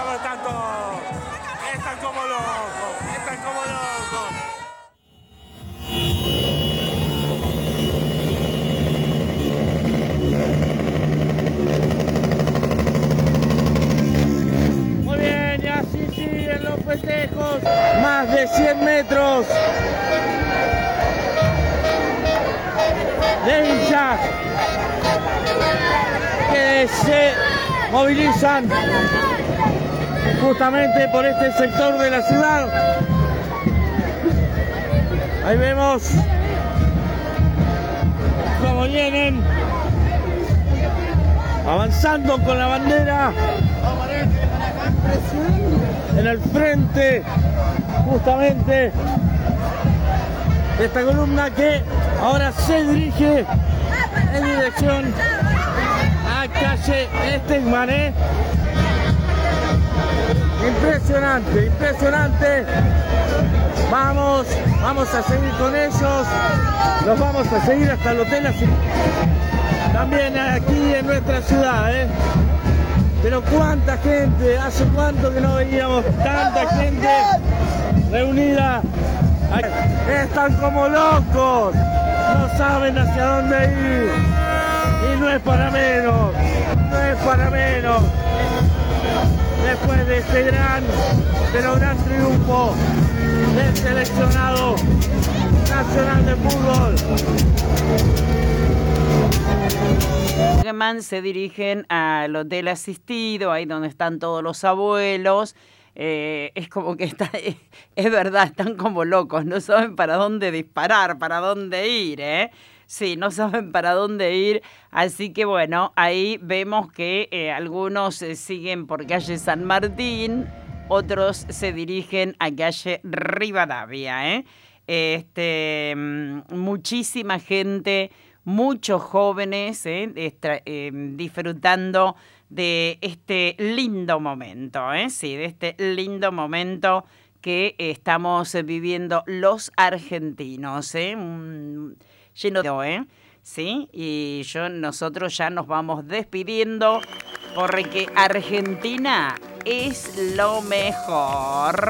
locos están todos. Están como locos. Están como locos. Muy bien, y así siguen los festejos. Más de 100 metros de hinchas que se movilizan justamente por este sector de la ciudad. Ahí vemos cómo vienen avanzando con la bandera en el frente justamente de esta columna que ahora se dirige en dirección a calle Stegman. Impresionante, impresionante. Vamos a seguir con ellos. Los vamos a seguir hasta el hotel también aquí en nuestra ciudad, Pero cuánta gente, hace cuánto que no veíamos tanta gente reunida. Están como locos, no saben hacia dónde ir. Y no es para menos, no es para menos. Después de este gran triunfo del seleccionado nacional de fútbol. Se dirigen al hotel asistido, ahí donde están todos los abuelos. Es como que es verdad, están como locos, no saben para dónde disparar, para dónde ir, Sí, no saben para dónde ir, así que bueno, ahí vemos que algunos siguen por calle San Martín, otros se dirigen a calle Rivadavia, muchísima gente, muchos jóvenes disfrutando de este lindo momento, sí, de este lindo momento que estamos viviendo los argentinos, lleno de sí, y nosotros ya nos vamos despidiendo porque Argentina es lo mejor.